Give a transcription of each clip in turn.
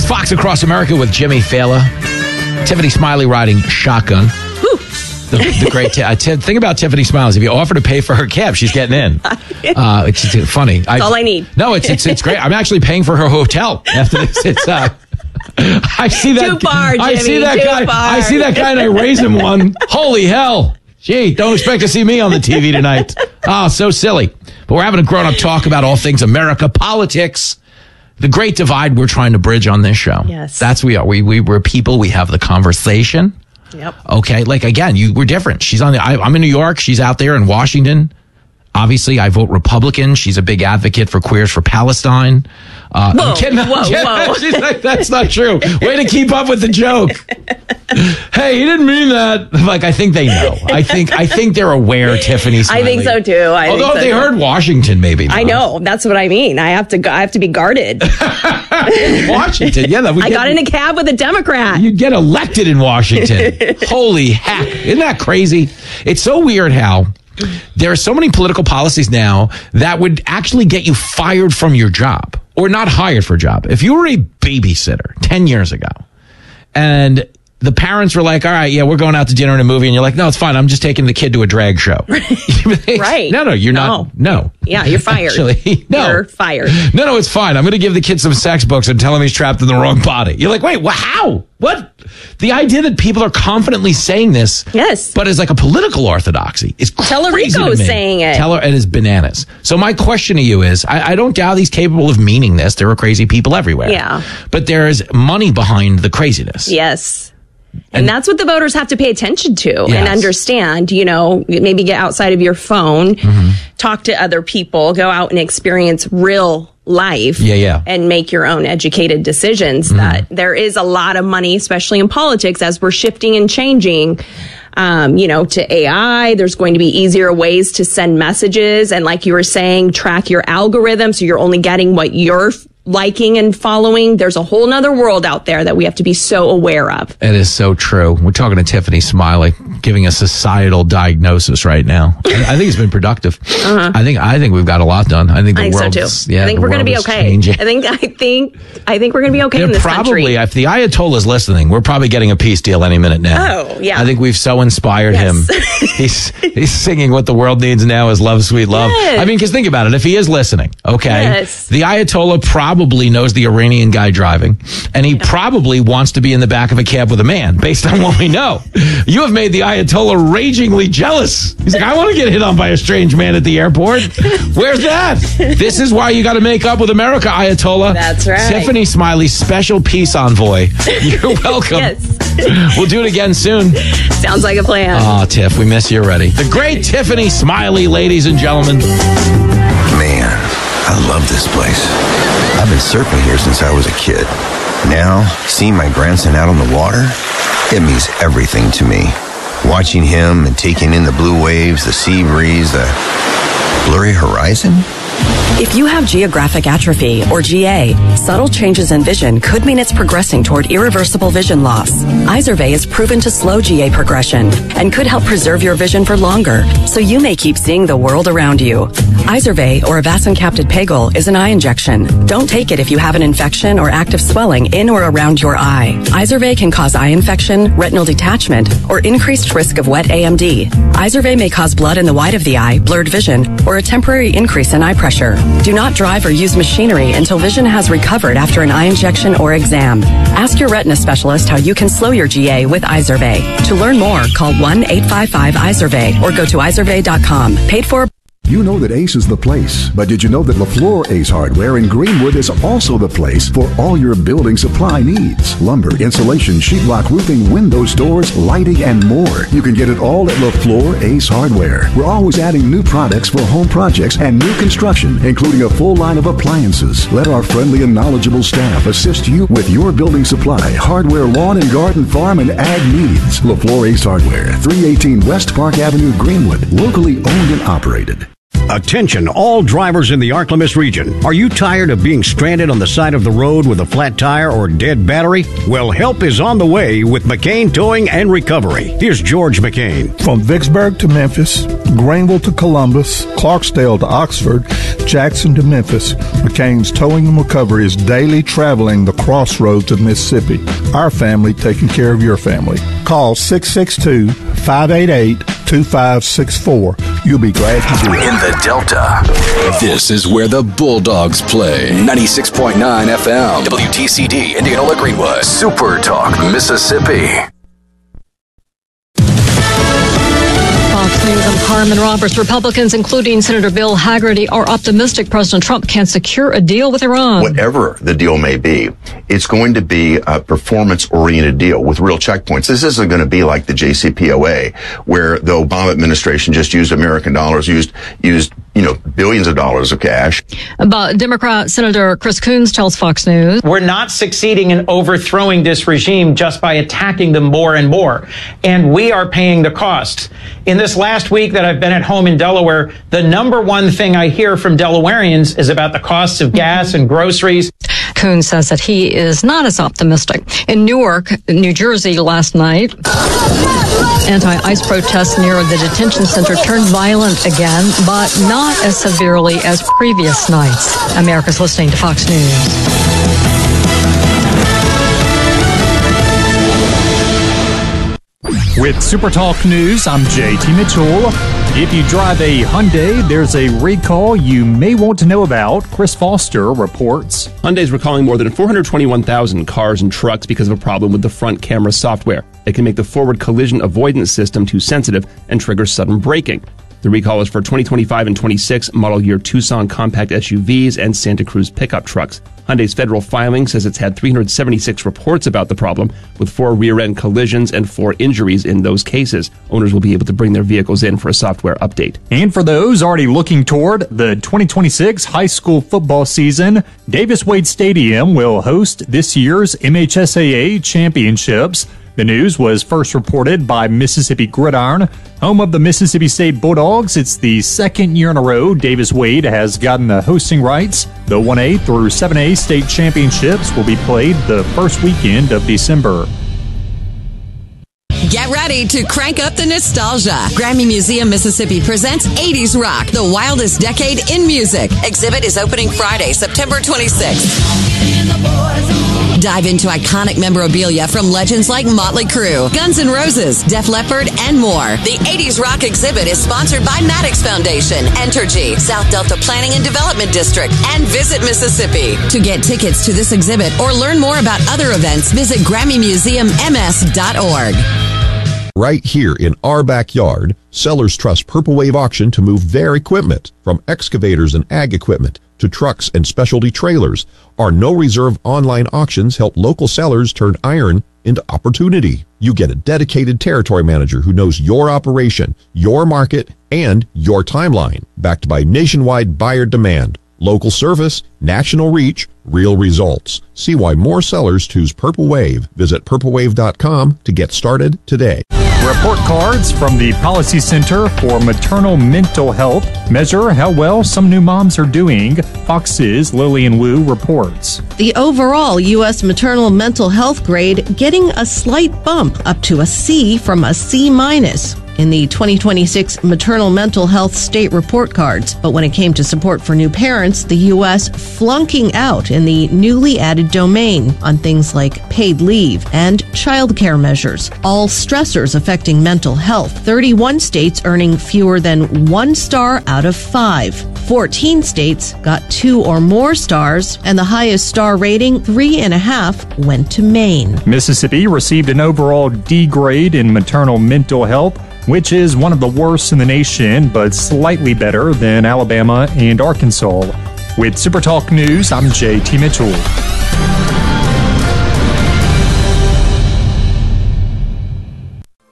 Fox Across America with Jimmy Fallon. Tiffany Smiley riding shotgun. The great thing about Tiffany Smiley is if you offer to pay for her cab, she's getting in. It's funny. That's all I need. No, it's great. I'm actually paying for her hotel after this. I see that. Too far, Jimmy. I see that guy. Far. I see that guy, and I raise him one. Holy hell! Gee, don't expect to see me on the TV tonight. Oh, so silly. But we're having a grown-up talk about all things America, politics. The great divide we're trying to bridge on this show. Yes. That's we are. We're people. We have the conversation. Yep. Okay. Like, again, we're different. She's I'm in New York. She's out there in Washington. Obviously, I vote Republican. She's a big advocate for Queers for Palestine. I'm kidding. Whoa. She's like, that's not true. Way to keep up with the joke. Hey, he didn't mean that. Like, I think they know. I think they're aware, Tiffany Smiley. I think so too. Although if they heard Washington, maybe not. I know. That's what I mean. I have to be guarded. Washington, yeah. I got in a cab with a Democrat. You'd get elected in Washington. Holy heck. Isn't that crazy? It's so weird how there are so many political policies now that would actually get you fired from your job or not hired for a job. If you were a babysitter 10 years ago and the parents were like, all right, yeah, we're going out to dinner and a movie. And you're like, no, it's fine. I'm just taking the kid to a drag show. Right. No, you're not. No. Yeah, you're fired. Actually, no. You're fired. No, it's fine. I'm going to give the kid some sex books and tell him he's trapped in the wrong body. You're like, wait, how? What? The idea that people are confidently saying this. Yes. But as like a political orthodoxy is crazy to me. Tellerico's saying it. It is bananas. So my question to you is, I don't doubt he's capable of meaning this. There are crazy people everywhere. Yeah. But there is money behind the craziness. Yes. And that's what the voters have to pay attention to and understand, maybe get outside of your phone, talk to other people, go out and experience real life and make your own educated decisions. That there is a lot of money, especially in politics, as we're shifting and changing, to AI. There's going to be easier ways to send messages. And like you were saying, track your algorithm. So you're only getting what you're liking and following. There's a whole nother world out there that we have to be so aware of. It is so true. We're talking to Tiffany Smiley, giving a societal diagnosis right now. I think it's been productive. I think we've got a lot done. I think the world. So too. I think we're going to be okay. Changing. I think we're going to be okay in this country. If the Ayatollah's listening, we're probably getting a peace deal any minute now. Oh yeah. I think we've so inspired him. He's singing what the world needs now is love, sweet love. Yes. I mean, because think about it. If he is listening, okay, the Ayatollah probably knows the Iranian guy driving, and he probably wants to be in the back of a cab with a man, based on what we know. You have made the Ayatollah ragingly jealous. He's like, I want to get hit on by a strange man at the airport. Where's that? This is why you got to make up with America, Ayatollah. That's right. Tiffany Smiley, special peace envoy. You're welcome. Yes. We'll do it again soon. Sounds like a plan. Oh, Tiff, we miss you already. The great Tiffany Smiley, ladies and gentlemen. Man, I love this place. I've been surfing here since I was a kid. Now, seeing my grandson out on the water, it means everything to me. Watching him and taking in the blue waves, the sea breeze, the blurry horizon. If you have geographic atrophy, or GA, subtle changes in vision could mean it's progressing toward irreversible vision loss. Izervay is proven to slow GA progression and could help preserve your vision for longer, so you may keep seeing the world around you. Izervay, or avacincaptad pegol, is an eye injection. Don't take it if you have an infection or active swelling in or around your eye. Izervay can cause eye infection, retinal detachment, or increased risk of wet AMD. Izervay may cause blood in the white of the eye, blurred vision, or a temporary increase in eye pressure. Do not drive or use machinery until vision has recovered after an eye injection or exam. Ask your retina specialist how you can slow your GA with Izervay. To learn more, call 1-855-IZERVAY or go to izervay.com. Paid for. You know that Ace is the place, but did you know that LaFleur Ace Hardware in Greenwood is also the place for all your building supply needs? Lumber, insulation, sheetrock, roofing, windows, doors, lighting, and more. You can get it all at LaFleur Ace Hardware. We're always adding new products for home projects and new construction, including a full line of appliances. Let our friendly and knowledgeable staff assist you with your building supply, hardware, lawn and garden, farm, and ag needs. LaFleur Ace Hardware, 318 West Park Avenue, Greenwood. Locally owned and operated. Attention, all drivers in the Arklamis region. Are you tired of being stranded on the side of the road with a flat tire or dead battery? Well, help is on the way with McCain Towing and Recovery. Here's George McCain. From Vicksburg to Memphis, Greenville to Columbus, Clarksdale to Oxford, Jackson to Memphis, McCain's Towing and Recovery is daily traveling the crossroads of Mississippi. Our family taking care of your family. Call 662-588-2564. You'll be glad to do it. In the Delta, this is where the Bulldogs play. 96.9 FM, WTCD, Indianola Greenwood, Super Talk, Mississippi. Fox News, I'm Carmen Roberts. Republicans, including Senator Bill Hagerty, are optimistic President Trump can secure a deal with Iran. Whatever the deal may be, it's going to be a performance-oriented deal with real checkpoints. This isn't going to be like the JCPOA, where the Obama administration just used American dollars, used billions of dollars of cash. But Democrat Senator Chris Coons tells Fox News, we're not succeeding in overthrowing this regime just by attacking them more and more. And we are paying the cost. In this last week that I've been at home in Delaware, the number one thing I hear from Delawareans is about the costs of gas and groceries. Coons says that he is not as optimistic. In Newark, New Jersey last night, anti-ICE protests near the detention center turned violent again, but not as severely as previous nights. America's listening to Fox News. With Super Talk News, I'm JT Mitchell. If you drive a Hyundai, there's a recall you may want to know about. Chris Foster reports. Hyundai's recalling more than 421,000 cars and trucks because of a problem with the front camera software. It can make the forward collision avoidance system too sensitive and trigger sudden braking. The recall is for 2025 and 26 model year Tucson compact SUVs and Santa Cruz pickup trucks. Hyundai's federal filing says it's had 376 reports about the problem, with 4 rear-end collisions and 4 injuries in those cases. Owners will be able to bring their vehicles in for a software update. And for those already looking toward the 2026 high school football season, Davis Wade Stadium will host this year's MHSAA championships. The news was first reported by Mississippi Gridiron, home of the Mississippi State Bulldogs. It's the second year in a row Davis Wade has gotten the hosting rights. The 1A through 7A state championships will be played the first weekend of December. Get ready to crank up the nostalgia. Grammy Museum Mississippi presents 80s Rock, the wildest decade in music. Exhibit is opening Friday, September 26th. Dive into iconic memorabilia from legends like Motley Crue, Guns N' Roses, Def Leppard, and more. The 80s Rock exhibit is sponsored by Maddox Foundation, Entergy, South Delta Planning and Development District, and Visit Mississippi. To get tickets to this exhibit or learn more about other events, visit GrammyMuseumMS.org. Right here in our backyard, sellers trust Purple Wave Auction to move their equipment, from excavators and ag equipment to trucks and specialty trailers. Our no-reserve online auctions help local sellers turn iron into opportunity. You get a dedicated territory manager who knows your operation, your market, and your timeline, backed by nationwide buyer demand. Local service, national reach, real results. See why more sellers choose Purple Wave. Visit purplewave.com to get started today. Report cards from the Policy Center for Maternal Mental Health measure how well some new moms are doing. Fox's Lillian Wu reports. The overall U.S. maternal mental health grade getting a slight bump up to a C from a C- in the 2026 Maternal Mental Health State Report Cards. But when it came to support for new parents, the U.S. flunking out in the newly added domain on things like paid leave and childcare measures, all stressors affecting mental health. 31 states earning fewer than 1 star out of 5. 14 states got 2 or more stars, and the highest star rating, 3.5, went to Maine. Mississippi received an overall D grade in maternal mental health, which is one of the worst in the nation, but slightly better than Alabama and Arkansas. With Super Talk News, I'm JT Mitchell.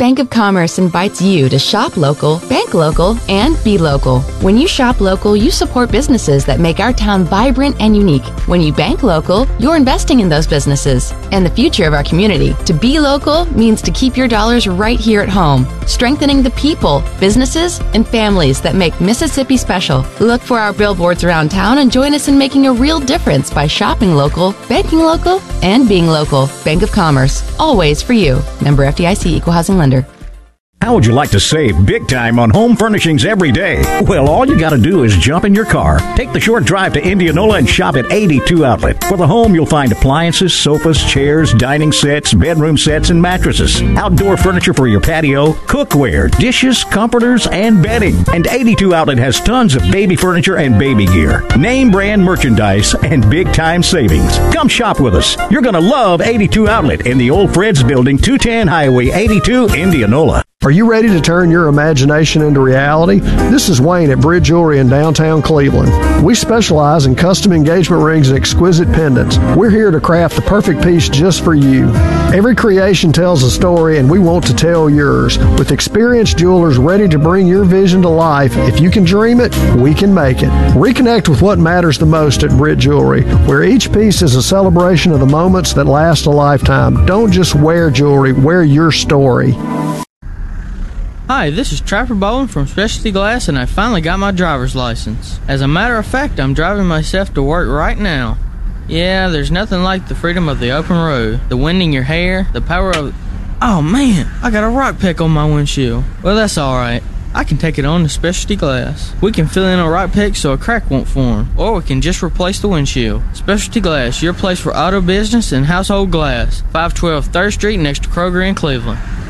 Bank of Commerce invites you to shop local, bank local, and be local. When you shop local, you support businesses that make our town vibrant and unique. When you bank local, you're investing in those businesses and the future of our community. To be local means to keep your dollars right here at home, strengthening the people, businesses, and families that make Mississippi special. Look for our billboards around town and join us in making a real difference by shopping local, banking local, and being local. Bank of Commerce, always for you. Member FDIC, Equal Housing Lender. How would you like to save big time on home furnishings every day? Well, all you got to do is jump in your car, take the short drive to Indianola, and shop at 82 Outlet. For the home, you'll find appliances, sofas, chairs, dining sets, bedroom sets, and mattresses. Outdoor furniture for your patio, cookware, dishes, comforters, and bedding. And 82 Outlet has tons of baby furniture and baby gear, name brand merchandise, and big time savings. Come shop with us. You're going to love 82 Outlet in the Old Fred's Building, 210 Highway 82, Indianola. Are you ready to turn your imagination into reality? This is Wayne at Bridge Jewelry in downtown Cleveland. We specialize in custom engagement rings and exquisite pendants. We're here to craft the perfect piece just for you. Every creation tells a story, and we want to tell yours. With experienced jewelers ready to bring your vision to life, if you can dream it, we can make it. Reconnect with what matters the most at Bridge Jewelry, where each piece is a celebration of the moments that last a lifetime. Don't just wear jewelry, wear your story. Hi, this is Trapper Bowen from Specialty Glass, and I finally got my driver's license. As a matter of fact, I'm driving myself to work right now. Yeah, there's nothing like the freedom of the open road, the wind in your hair, the power of... Oh man, I got a rock peck on my windshield. Well, that's alright. I can take it on to Specialty Glass. We can fill in a rock peck so a crack won't form, or we can just replace the windshield. Specialty Glass, your place for auto business and household glass. 512 3rd Street next to Kroger in Cleveland.